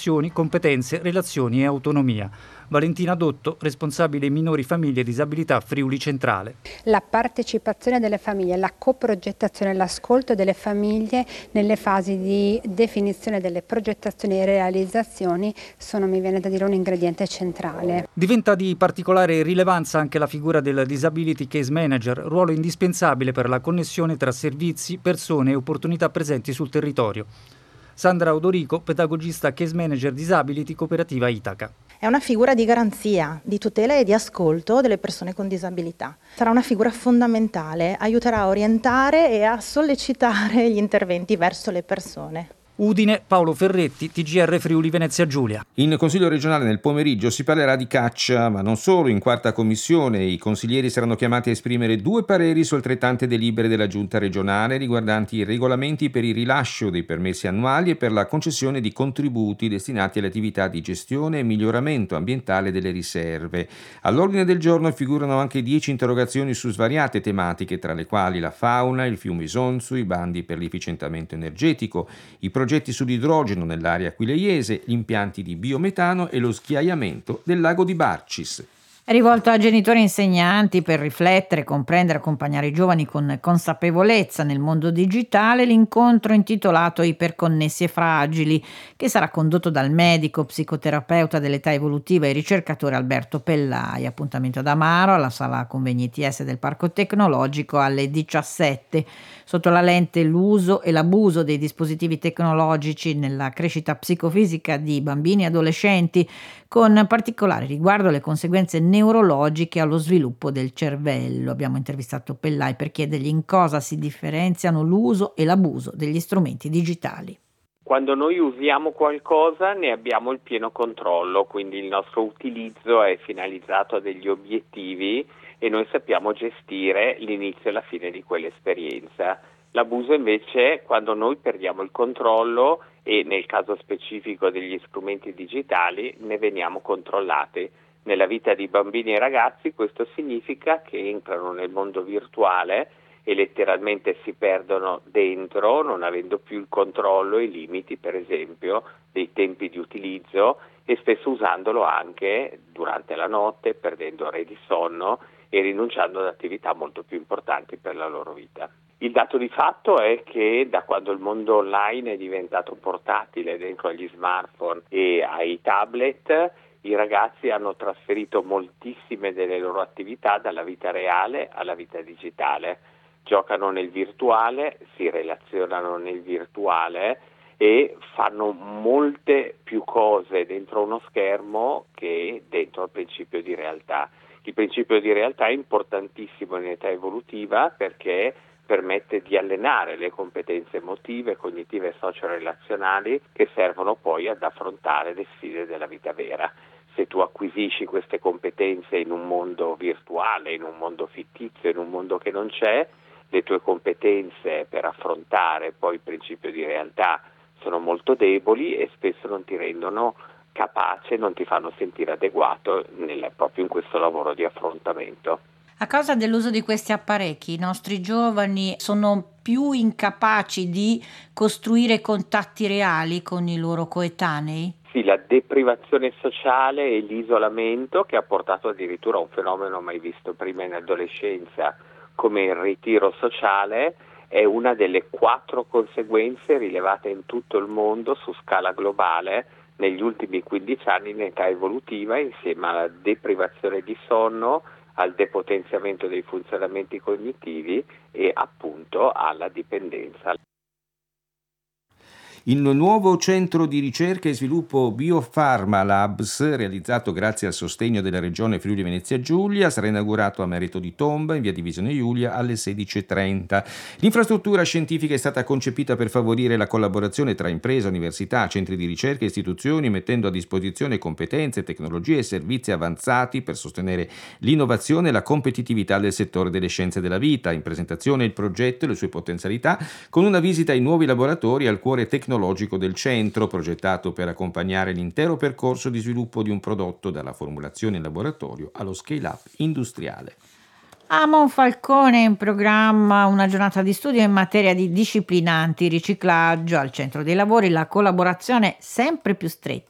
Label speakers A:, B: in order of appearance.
A: professioni, competenze, relazioni e autonomia. Valentina Dotto, responsabile minori famiglie e disabilità Friuli Centrale.
B: La partecipazione delle famiglie, la coprogettazione e l'ascolto delle famiglie nelle fasi di definizione delle progettazioni e realizzazioni sono, mi viene da dire, un ingrediente centrale.
A: Diventa di particolare rilevanza anche la figura del Disability Case Manager, ruolo indispensabile per la connessione tra servizi, persone e opportunità presenti sul territorio. Sandra Odorico, pedagogista Case Manager Disability Cooperativa Itaca.
C: È una figura di garanzia, di tutela e di ascolto delle persone con disabilità. Sarà una figura fondamentale, aiuterà a orientare e a sollecitare gli interventi verso le persone.
A: Udine, Paolo Ferretti, TGR Friuli Venezia Giulia.
D: In Consiglio regionale nel pomeriggio si parlerà di caccia, ma non solo. In quarta commissione i consiglieri saranno chiamati a esprimere 2 pareri su altrettante delibere della Giunta regionale riguardanti i regolamenti per il rilascio dei permessi annuali e per la concessione di contributi destinati alle attività di gestione e miglioramento ambientale delle riserve. All'ordine del giorno figurano anche 10 interrogazioni su svariate tematiche, tra le quali la fauna, il fiume Isonzo, i bandi per l'efficientamento energetico, i progetti sull'idrogeno nell'area aquileiese, gli impianti di biometano e lo schiaiamento del lago di Barcis.
E: È rivolto a genitori e insegnanti per riflettere, comprendere e accompagnare i giovani con consapevolezza nel mondo digitale l'incontro intitolato Iperconnessi e fragili, che sarà condotto dal medico, psicoterapeuta dell'età evolutiva e ricercatore Alberto Pellai. Appuntamento ad Amaro alla sala convegni ITS del Parco Tecnologico alle 17. Sotto la lente l'uso e l'abuso dei dispositivi tecnologici nella crescita psicofisica di bambini e adolescenti, con particolare riguardo alle conseguenze neurologiche allo sviluppo del cervello. Abbiamo intervistato Pellai per chiedergli in cosa si differenziano l'uso e l'abuso degli strumenti digitali.
F: Quando noi usiamo qualcosa ne abbiamo il pieno controllo, quindi il nostro utilizzo è finalizzato a degli obiettivi e noi sappiamo gestire l'inizio e la fine di quell'esperienza. L'abuso invece è quando noi perdiamo il controllo e nel caso specifico degli strumenti digitali ne veniamo controllati. Nella vita di bambini e ragazzi questo significa che entrano nel mondo virtuale e letteralmente si perdono dentro, non avendo più il controllo e i limiti, per esempio, dei tempi di utilizzo e spesso usandolo anche durante la notte, perdendo ore di sonno e rinunciando ad attività molto più importanti per la loro vita. Il dato di fatto è che da quando il mondo online è diventato portatile dentro agli smartphone e ai tablet, i ragazzi hanno trasferito moltissime delle loro attività dalla vita reale alla vita digitale. Giocano nel virtuale, si relazionano nel virtuale e fanno molte più cose dentro uno schermo che dentro al principio di realtà. Il principio di realtà è importantissimo in età evolutiva perché permette di allenare le competenze emotive, cognitive e socio-relazionali che servono poi ad affrontare le sfide della vita vera. Se tu acquisisci queste competenze in un mondo virtuale, in un mondo fittizio, in un mondo che non c'è, le tue competenze per affrontare poi il principio di realtà sono molto deboli e spesso non ti rendono capace, non ti fanno sentire adeguato proprio in questo lavoro di affrontamento.
E: A causa dell'uso di questi apparecchi, i nostri giovani sono più incapaci di costruire contatti reali con i loro coetanei?
F: Sì, la deprivazione sociale e l'isolamento, che ha portato addirittura a un fenomeno mai visto prima in adolescenza come il ritiro sociale, è una delle 4 conseguenze rilevate in tutto il mondo su scala globale negli ultimi 15 anni in età evolutiva, insieme alla deprivazione di sonno, al depotenziamento dei funzionamenti cognitivi e appunto alla dipendenza.
D: Il nuovo centro di ricerca e sviluppo Biofarma Labs, realizzato grazie al sostegno della Regione Friuli Venezia Giulia, sarà inaugurato a Merito di Tomba, in via Divisione Giulia, alle 16:30. L'infrastruttura scientifica è stata concepita per favorire la collaborazione tra impresa, università, centri di ricerca e istituzioni, mettendo a disposizione competenze, tecnologie e servizi avanzati per sostenere l'innovazione e la competitività del settore delle scienze della vita. In presentazione il progetto e le sue potenzialità, con una visita ai nuovi laboratori al cuore tecnologico del centro, progettato per accompagnare l'intero percorso di sviluppo di un prodotto dalla formulazione in laboratorio allo scale-up industriale.
E: A Monfalcone è in programma una giornata di studio in materia di disciplinanti, riciclaggio. Al centro dei lavori la collaborazione sempre più stretta